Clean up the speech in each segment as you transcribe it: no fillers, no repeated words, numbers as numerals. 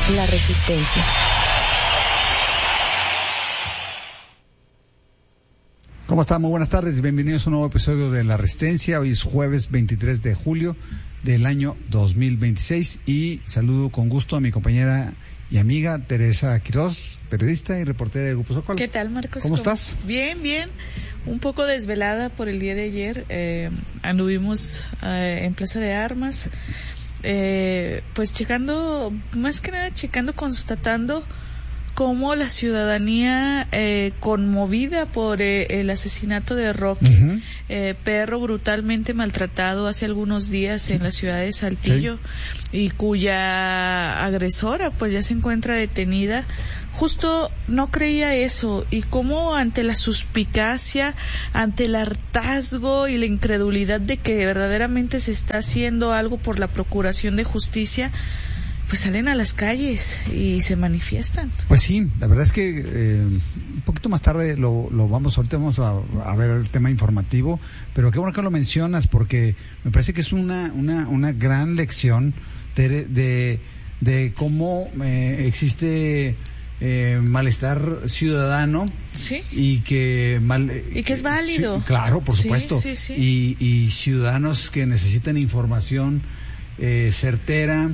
La Resistencia. ¿Cómo están? Muy buenas tardes. Bienvenidos a un nuevo episodio de La Resistencia. Hoy es jueves 23 de julio del año 2026 y saludo con gusto a mi compañera y amiga Teresa Quiroz, periodista y reportera del Grupo Zócalo. ¿Qué tal, Marcos? ¿Cómo estás? Bien. Un poco desvelada por el día de ayer. Anduvimos en Plaza de Armas, pues checando, más que nada constatando cómo la ciudadanía conmovida por el asesinato de Rocky, perro brutalmente maltratado hace algunos días en la ciudad de Saltillo, y cuya agresora pues ya se encuentra detenida, justo no creía eso, y cómo ante la suspicacia, ante el hartazgo y la incredulidad de que verdaderamente se está haciendo algo por la procuración de justicia, pues salen a las calles y se manifiestan. Pues sí, la verdad es que un poquito más tarde ahorita vamos a ver el tema informativo, pero qué bueno que lo mencionas, porque me parece que es una gran lección de cómo existe malestar ciudadano, sí, y que es válido. Sí, claro, por supuesto. Sí. Y ciudadanos que necesitan información certera,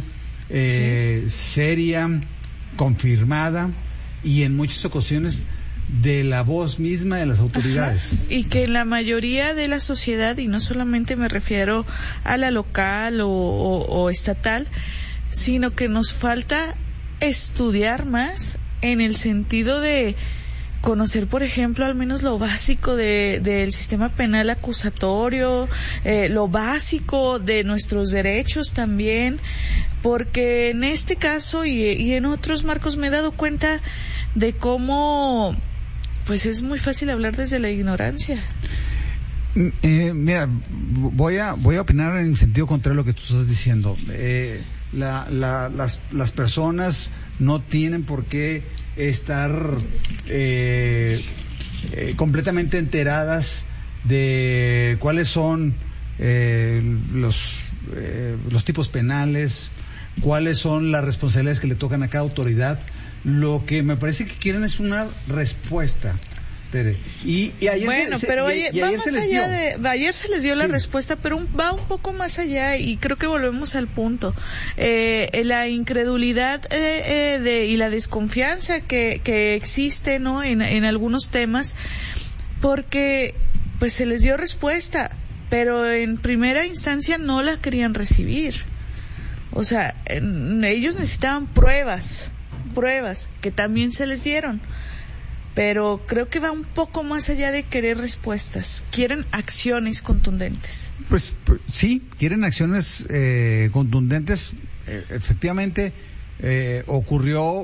seria, confirmada y en muchas ocasiones de la voz misma de las autoridades. Ajá. Y que la mayoría de la sociedad, y no solamente me refiero a la local o estatal, sino que nos falta estudiar más en el sentido de conocer, por ejemplo, al menos lo básico del sistema penal acusatorio, lo básico de nuestros derechos también, porque en este caso y en otros, Marcos, me he dado cuenta de cómo pues es muy fácil hablar desde la ignorancia. Mira, voy a opinar en sentido contrario a lo que tú estás diciendo. Las personas no tienen por qué estar completamente enteradas de cuáles son los tipos penales, cuáles son las responsabilidades que le tocan a cada autoridad. Lo que me parece que quieren es una respuesta. Y ayer ayer se les dio la respuesta, pero va un poco más allá, y creo que volvemos al punto. La incredulidad y la desconfianza que existe, ¿no?, en algunos temas, porque pues se les dio respuesta, pero en primera instancia no la querían recibir. O sea, ellos necesitaban pruebas que también se les dieron. Pero creo que va un poco más allá de querer respuestas. Quieren acciones contundentes. Pues sí, quieren acciones contundentes. Efectivamente, ocurrió,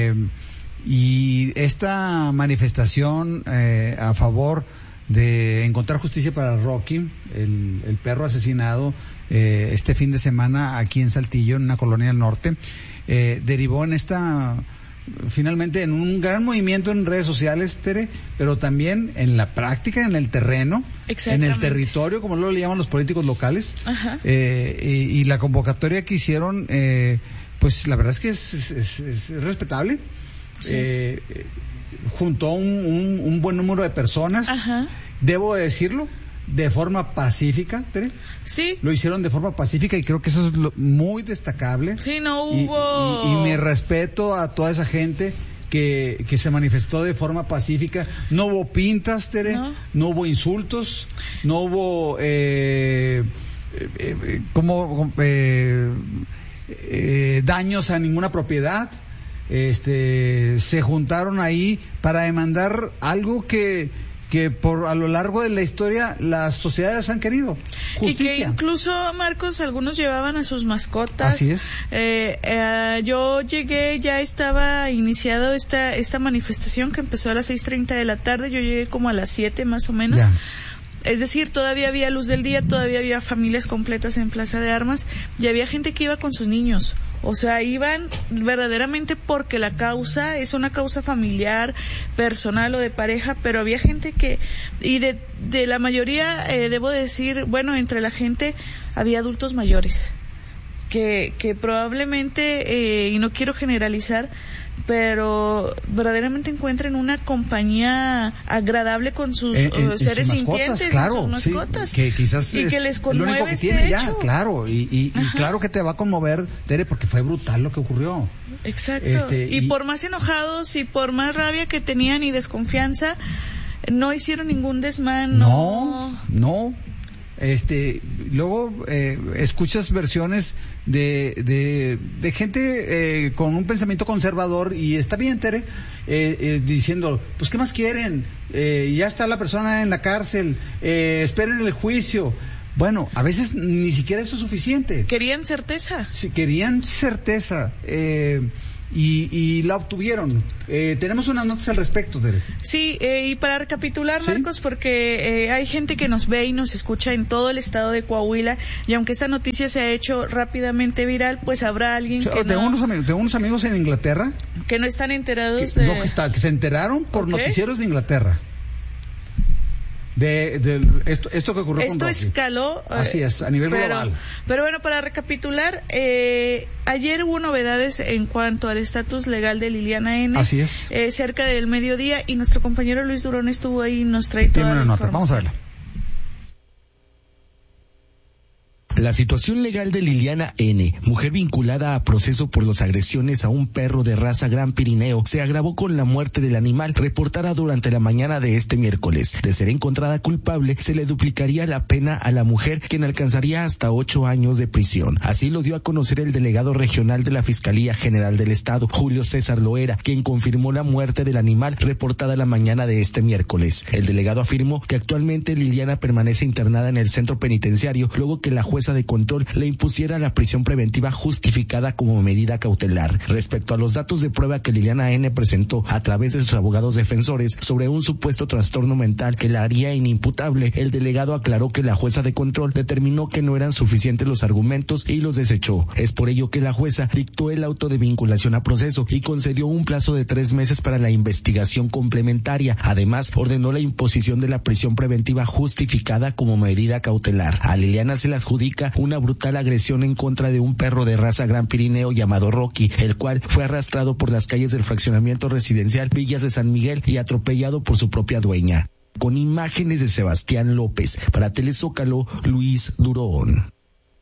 y esta manifestación a favor de encontrar justicia para Rocky, el perro asesinado este fin de semana aquí en Saltillo, en una colonia del norte, derivó en finalmente en un gran movimiento en redes sociales, Tere, pero también en la práctica, en el terreno, en el territorio, como lo llaman los políticos locales. Y la convocatoria que hicieron, pues la verdad es que es respetable. Sí. Juntó un buen número de personas. Debo decirlo, de forma pacífica, Tere. Sí. Lo hicieron de forma pacífica y creo que eso es muy destacable. Sí, no hubo... Y mi respeto a toda esa gente que se manifestó de forma pacífica. No hubo pintas, Tere. No hubo insultos. No hubo... daños a ninguna propiedad. Se juntaron ahí para demandar algo que a lo largo de la historia las sociedades han querido, justicia. Y que incluso, Marcos, algunos llevaban a sus mascotas. Así es. Yo llegué, ya estaba iniciado esta manifestación que empezó a las 6:30 de la tarde, yo llegué como a las 7 más o menos. Ya. Es decir, todavía había luz del día, todavía había familias completas en Plaza de Armas, y había gente que iba con sus niños. O sea, iban verdaderamente porque la causa es una causa familiar, personal o de pareja, pero había gente y de la mayoría, debo decir, bueno, entre la gente había adultos mayores. que probablemente, y no quiero generalizar, pero verdaderamente encuentren una compañía agradable con sus seres sintientes, claro, sus mascotas, sí, que quizás y que les conmueve lo único que tiene ya, claro, y claro que te va a conmover, Tere, porque fue brutal lo que ocurrió. Exacto. Y por más enojados y por más rabia que tenían y desconfianza, no hicieron ningún desmán. No. Luego escuchas versiones de gente con un pensamiento conservador, y está bien, Tere, diciendo, pues ¿qué más quieren? Ya está la persona en la cárcel, esperen el juicio. Bueno, a veces ni siquiera eso es suficiente. Querían certeza. Sí, querían certeza. Y la obtuvieron. Tenemos unas notas al respecto, Tere. Sí, y para recapitular, Marcos, ¿sí? Porque hay gente que nos ve y nos escucha en todo el estado de Coahuila, y aunque esta noticia se ha hecho rápidamente viral, pues habrá alguien tengo unos amigos en Inglaterra que no están enterados que se enteraron por noticieros de Inglaterra. Esto que ocurrió con Rocky. Esto escaló. Así es, a nivel global. Pero bueno, para recapitular, ayer hubo novedades en cuanto al estatus legal de Liliana N. Así es. Cerca del mediodía, y nuestro compañero Luis Durón estuvo ahí y nos trae toda la información. Vamos a verla. La situación legal de Liliana N., mujer vinculada a proceso por las agresiones a un perro de raza Gran Pirineo, se agravó con la muerte del animal reportada durante la mañana de este miércoles. De ser encontrada culpable, se le duplicaría la pena a la mujer, quien alcanzaría hasta 8 años de prisión. Así lo dio a conocer el delegado regional de la Fiscalía General del Estado, Julio César Loera, quien confirmó la muerte del animal reportada la mañana de este miércoles. El delegado afirmó que actualmente Liliana permanece internada en el centro penitenciario, luego que la jueza de control le impusiera la prisión preventiva justificada como medida cautelar. Respecto a los datos de prueba que Liliana N. presentó a través de sus abogados defensores sobre un supuesto trastorno mental que la haría inimputable, el delegado aclaró que la jueza de control determinó que no eran suficientes los argumentos y los desechó. Es por ello que la jueza dictó el auto de vinculación a proceso y concedió un plazo de 3 meses para la investigación complementaria. Además, ordenó la imposición de la prisión preventiva justificada como medida cautelar. A Liliana se le adjudica una brutal agresión en contra de un perro de raza Gran Pirineo llamado Rocky, el cual fue arrastrado por las calles del fraccionamiento residencial Villas de San Miguel y atropellado por su propia dueña. Con imágenes de Sebastián López, para Telezócalo, Luis Durón.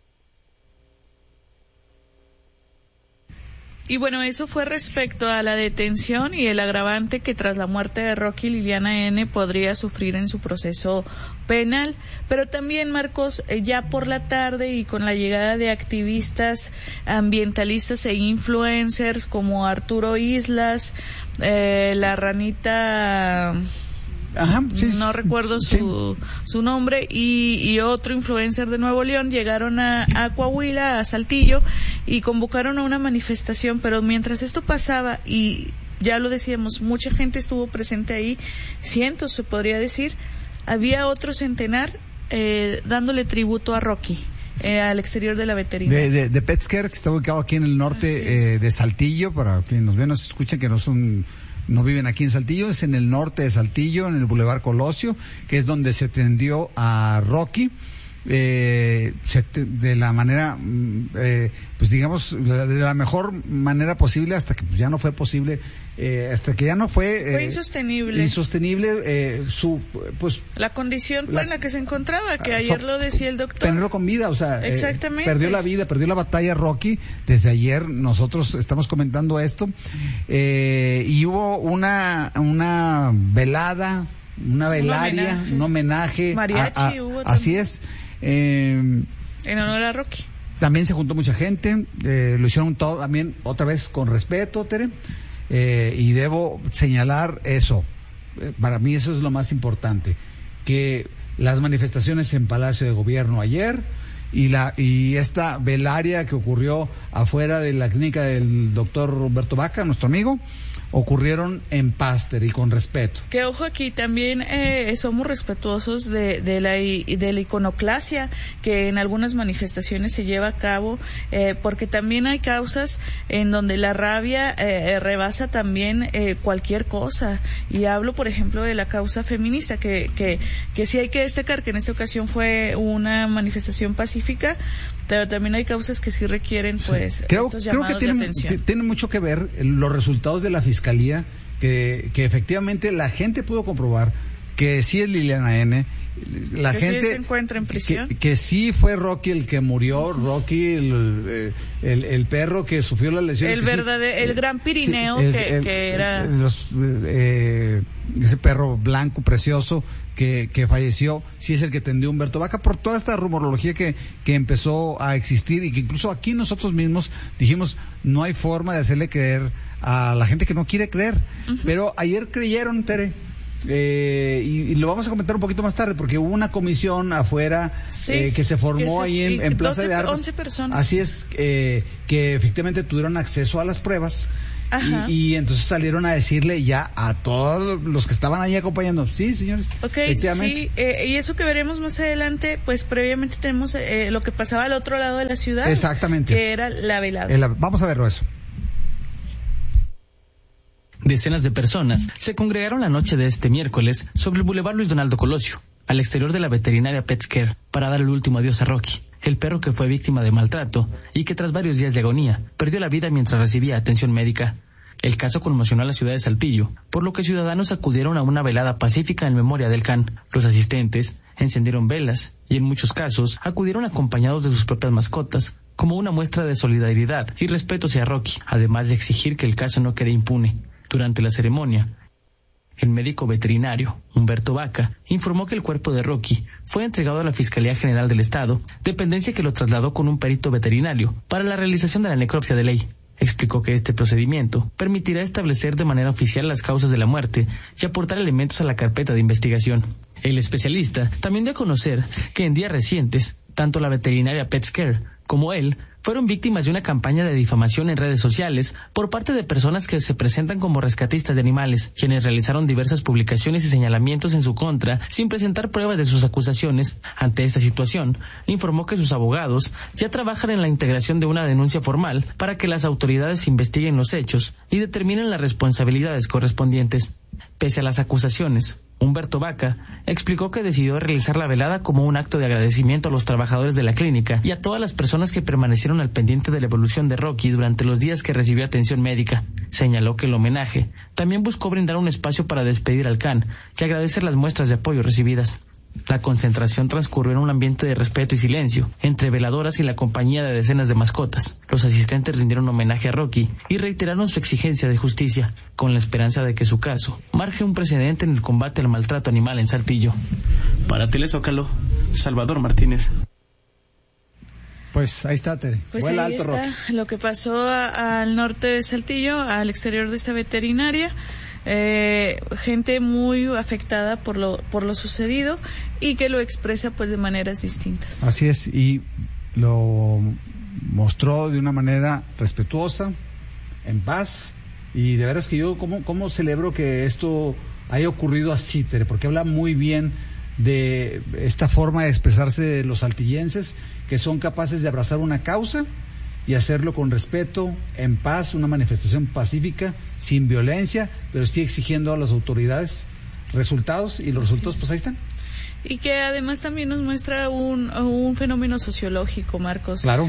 Y bueno, eso fue respecto a la detención y el agravante que tras la muerte de Rocky, Liliana N. podría sufrir en su proceso penal. Pero también, Marcos, ya por la tarde y con la llegada de activistas ambientalistas e influencers como Arturo Islas, la ranita... Ajá, sí, no recuerdo su nombre, y otro influencer de Nuevo León llegaron a Coahuila, a Saltillo, y convocaron a una manifestación. Pero mientras esto pasaba, y ya lo decíamos, mucha gente estuvo presente ahí, cientos se podría decir, había otro centenar dándole tributo a Rocky. Al exterior de la veterinaria. De Petsker, que está ubicado aquí en el norte de Saltillo, para quienes nos ven, nos escuchan, que no viven aquí en Saltillo, es en el norte de Saltillo, en el Boulevard Colosio, que es donde se atendió a Rocky, de la manera, pues digamos, de la mejor manera posible, hasta que ya no fue posible, fue insostenible, la condición en la que se encontraba, que ayer lo decía el doctor. Tenerlo con vida, o sea, exactamente. Perdió la vida, perdió la batalla Rocky. Desde ayer nosotros estamos comentando esto, y hubo una velada, una velaria, un homenaje. Mariachi hubo también. Así es. En honor a Rocky. También se juntó mucha gente, lo hicieron todo también otra vez con respeto, Tere, y debo señalar eso. Para mí eso es lo más importante, que las manifestaciones en Palacio de Gobierno ayer y esta velaria que ocurrió afuera de la clínica del doctor Roberto Vaca, nuestro amigo, ocurrieron en paz, Tere, y con respeto. Que ojo, aquí también somos respetuosos de la iconoclasia que en algunas manifestaciones se lleva a cabo, porque también hay causas en donde la rabia rebasa también cualquier cosa, y hablo por ejemplo de la causa feminista, que sí hay que destacar que en esta ocasión fue una manifestación pacífica pacífica, pero también hay causas que sí requieren pues estos llamados de atención. Tiene mucho que ver los resultados de la fiscalía, que efectivamente la gente pudo comprobar que sí es Liliana N. La que gente sí se encuentra en prisión. Que sí fue Rocky el que murió, Rocky el perro que sufrió las lesiones. El Gran Pirineo, que era ese perro blanco precioso que falleció, sí es el que tendió Humberto Vaca, por toda esta rumorología que empezó a existir, y que incluso aquí nosotros mismos dijimos no hay forma de hacerle creer a la gente que no quiere creer. Pero ayer creyeron, Tere. Y lo vamos a comentar un poquito más tarde, porque hubo una comisión afuera que se formó ahí en Plaza de Armas. 11 personas. Así es, que efectivamente tuvieron acceso a las pruebas. Y entonces salieron a decirle ya a todos los que estaban ahí acompañando, sí, señores. Sí, y eso que veremos más adelante, pues previamente tenemos lo que pasaba al otro lado de la ciudad. Exactamente. Que era la velada. Vamos a verlo eso. Decenas de personas se congregaron la noche de este miércoles sobre el Boulevard Luis Donaldo Colosio, al exterior de la veterinaria PetCare, para dar el último adiós a Rocky, el perro que fue víctima de maltrato y que tras varios días de agonía perdió la vida mientras recibía atención médica. El caso conmocionó a la ciudad de Saltillo, por lo que ciudadanos acudieron a una velada pacífica en memoria del can. Los asistentes encendieron velas y en muchos casos acudieron acompañados de sus propias mascotas, como una muestra de solidaridad y respeto hacia Rocky, además de exigir que el caso no quede impune. Durante la ceremonia, el médico veterinario, Humberto Vaca, informó que el cuerpo de Rocky fue entregado a la Fiscalía General del Estado, dependencia que lo trasladó con un perito veterinario para la realización de la necropsia de ley. Explicó que este procedimiento permitirá establecer de manera oficial las causas de la muerte y aportar elementos a la carpeta de investigación. El especialista también dio a conocer que en días recientes, tanto la veterinaria PetCare como él fueron víctimas de una campaña de difamación en redes sociales por parte de personas que se presentan como rescatistas de animales, quienes realizaron diversas publicaciones y señalamientos en su contra sin presentar pruebas de sus acusaciones. Ante esta situación, informó que sus abogados ya trabajan en la integración de una denuncia formal para que las autoridades investiguen los hechos y determinen las responsabilidades correspondientes. Pese a las acusaciones, Humberto Vaca explicó que decidió realizar la velada como un acto de agradecimiento a los trabajadores de la clínica y a todas las personas que permanecieron al pendiente de la evolución de Rocky durante los días que recibió atención médica. Señaló que el homenaje también buscó brindar un espacio para despedir al can y agradecer las muestras de apoyo recibidas. La concentración transcurrió en un ambiente de respeto y silencio, entre veladoras y la compañía de decenas de mascotas. Los asistentes rindieron homenaje a Rocky y reiteraron su exigencia de justicia, con la esperanza de que su caso marque un precedente en el combate al maltrato animal en Saltillo. Para Telezócalo, Salvador Martínez. Pues ahí está, Tere. Pues ahí alto, está Rocky. lo que pasó al norte de Saltillo, al exterior de esta veterinaria. Gente muy afectada por lo sucedido y que lo expresa pues de maneras distintas. Así es, y lo mostró de una manera respetuosa, en paz, y de veras que yo cómo celebro que esto haya ocurrido así, Tere, porque habla muy bien de esta forma de expresarse de los saltillenses, que son capaces de abrazar una causa y hacerlo con respeto, en paz, una manifestación pacífica, sin violencia, pero sí exigiendo a las autoridades resultados, y los resultados pues ahí están. Y que además también nos muestra un fenómeno sociológico, Marcos. Claro.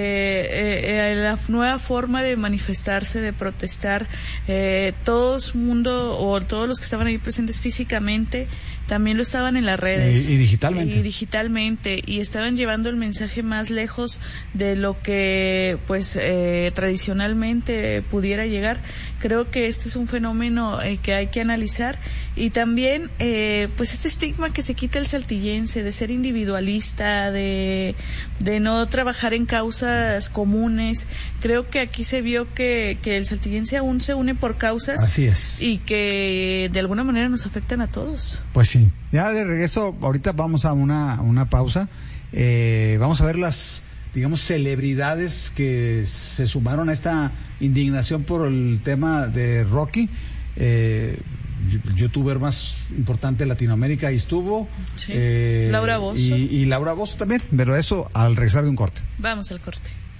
La nueva forma de manifestarse, de protestar, todo el mundo o todos los que estaban ahí presentes físicamente también lo estaban en las redes. Y digitalmente. Y estaban llevando el mensaje más lejos de lo que pues tradicionalmente pudiera llegar. Creo que este es un fenómeno que hay que analizar, y también pues este estigma que se quita el saltillense de ser individualista, de no trabajar en causas comunes. Creo que aquí se vio que el saltillense aún se une por causas. Así es. Y que de alguna manera nos afectan a todos. Pues sí. Ya de regreso, ahorita vamos a una pausa. Vamos a ver las, digamos, celebridades que se sumaron a esta indignación por el tema de Rocky. Youtuber más importante de Latinoamérica ahí estuvo. Sí. Laura Bozzo. Y Laura Bozzo también, pero eso al regresar de un corte. Vamos al corte.